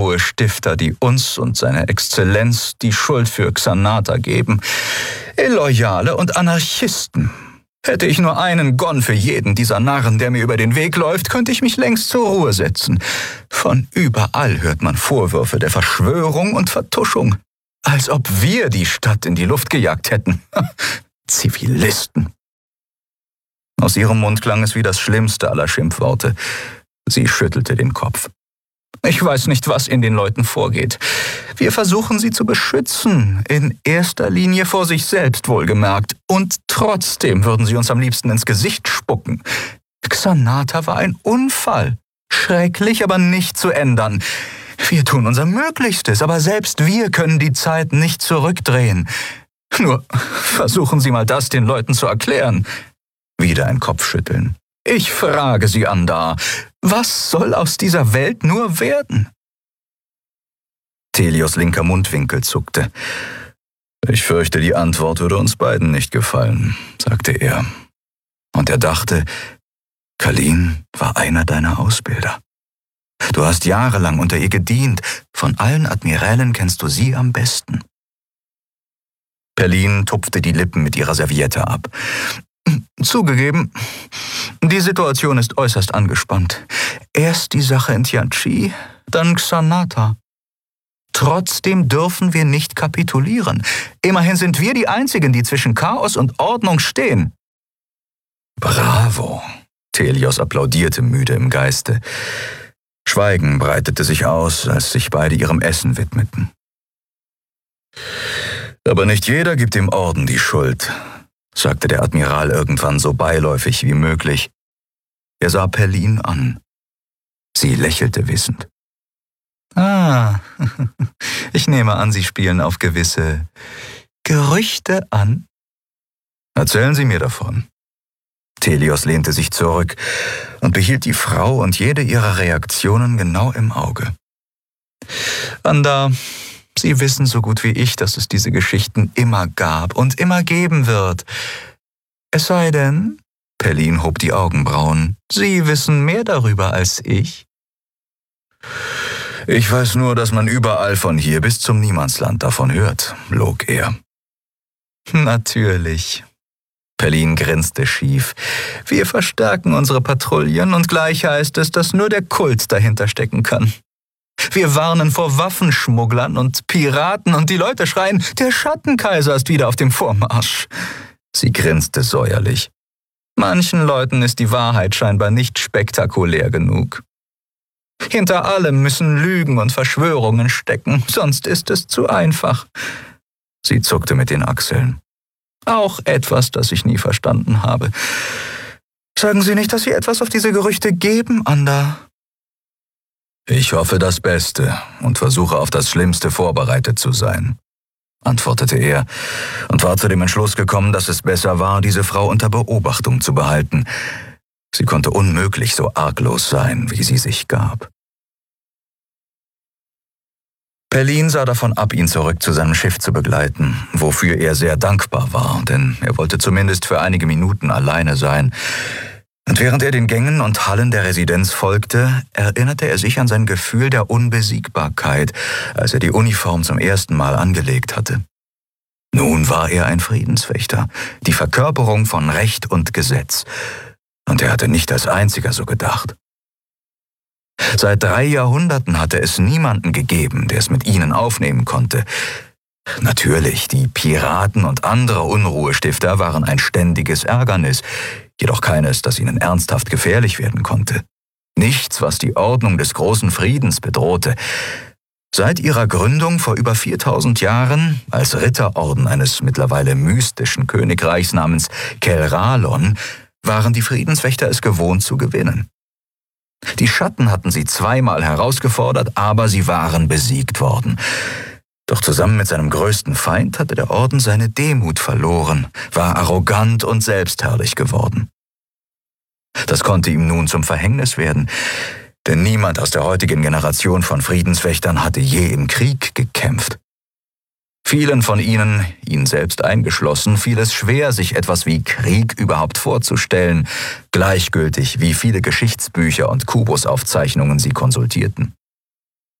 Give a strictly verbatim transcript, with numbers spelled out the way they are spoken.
Unruhestifter, die uns und seine Exzellenz die Schuld für Xanata geben. Illoyale und Anarchisten. Hätte ich nur einen Gon für jeden dieser Narren, der mir über den Weg läuft, könnte ich mich längst zur Ruhe setzen. Von überall hört man Vorwürfe der Verschwörung und Vertuschung. Als ob wir die Stadt in die Luft gejagt hätten. Zivilisten. Aus ihrem Mund klang es wie das schlimmste aller Schimpfworte. Sie schüttelte den Kopf. Ich weiß nicht, was in den Leuten vorgeht. Wir versuchen sie zu beschützen, in erster Linie vor sich selbst wohlgemerkt. Und trotzdem würden sie uns am liebsten ins Gesicht spucken. Xanata war ein Unfall. Schrecklich, aber nicht zu ändern. Wir tun unser Möglichstes, aber selbst wir können die Zeit nicht zurückdrehen. Nur versuchen Sie mal das den Leuten zu erklären. Wieder ein Kopfschütteln. Ich frage Sie, Andar, was soll aus dieser Welt nur werden? Thelios linker Mundwinkel zuckte. Ich fürchte, die Antwort würde uns beiden nicht gefallen, sagte er. Und er dachte, Kalin war einer deiner Ausbilder. Du hast jahrelang unter ihr gedient. Von allen Admirälen kennst du sie am besten. Perlin tupfte die Lippen mit ihrer Serviette ab. Zugegeben, die Situation ist äußerst angespannt. Erst die Sache in Tianchi, dann Xanata. Trotzdem dürfen wir nicht kapitulieren. Immerhin sind wir die Einzigen, die zwischen Chaos und Ordnung stehen. Bravo! Thelios applaudierte müde im Geiste. Schweigen breitete sich aus, als sich beide ihrem Essen widmeten. Aber nicht jeder gibt dem Orden die Schuld, sagte der Admiral irgendwann so beiläufig wie möglich. Er sah Perlin an. Sie lächelte wissend. Ah, ich nehme an, Sie spielen auf gewisse Gerüchte an. Erzählen Sie mir davon. Thelios lehnte sich zurück und behielt die Frau und jede ihrer Reaktionen genau im Auge. Andar, Sie wissen so gut wie ich, dass es diese Geschichten immer gab und immer geben wird. Es sei denn, Perlin hob die Augenbrauen, Sie wissen mehr darüber als ich. Ich weiß nur, dass man überall von hier bis zum Niemandsland davon hört, log er. Natürlich. Perlin grinste schief. Wir verstärken unsere Patrouillen und gleich heißt es, dass nur der Kult dahinter stecken kann. Wir warnen vor Waffenschmugglern und Piraten und die Leute schreien, der Schattenkaiser ist wieder auf dem Vormarsch. Sie grinste säuerlich. Manchen Leuten ist die Wahrheit scheinbar nicht spektakulär genug. Hinter allem müssen Lügen und Verschwörungen stecken, sonst ist es zu einfach. Sie zuckte mit den Achseln. Auch etwas, das ich nie verstanden habe. Sagen Sie nicht, dass Sie etwas auf diese Gerüchte geben, Andar? Ich hoffe das Beste und versuche auf das Schlimmste vorbereitet zu sein, antwortete er und war zu dem Entschluss gekommen, dass es besser war, diese Frau unter Beobachtung zu behalten. Sie konnte unmöglich so arglos sein, wie sie sich gab. Perlin sah davon ab, ihn zurück zu seinem Schiff zu begleiten, wofür er sehr dankbar war, denn er wollte zumindest für einige Minuten alleine sein. Und während er den Gängen und Hallen der Residenz folgte, erinnerte er sich an sein Gefühl der Unbesiegbarkeit, als er die Uniform zum ersten Mal angelegt hatte. Nun war er ein Friedenswächter, die Verkörperung von Recht und Gesetz. Und er hatte nicht als einziger so gedacht. Seit drei Jahrhunderten hatte es niemanden gegeben, der es mit ihnen aufnehmen konnte. Natürlich, die Piraten und andere Unruhestifter waren ein ständiges Ärgernis, jedoch keines, das ihnen ernsthaft gefährlich werden konnte. Nichts, was die Ordnung des großen Friedens bedrohte. Seit ihrer Gründung vor über viertausend Jahren, als Ritterorden eines mittlerweile mystischen Königreichs namens Kelralon, waren die Friedenswächter es gewohnt zu gewinnen. Die Schatten hatten sie zweimal herausgefordert, aber sie waren besiegt worden. Doch zusammen mit seinem größten Feind hatte der Orden seine Demut verloren, war arrogant und selbstherrlich geworden. Das konnte ihm nun zum Verhängnis werden, denn niemand aus der heutigen Generation von Friedenswächtern hatte je im Krieg gekämpft. Vielen von ihnen, ihn selbst eingeschlossen, fiel es schwer, sich etwas wie Krieg überhaupt vorzustellen, gleichgültig wie viele Geschichtsbücher und Kubusaufzeichnungen sie konsultierten.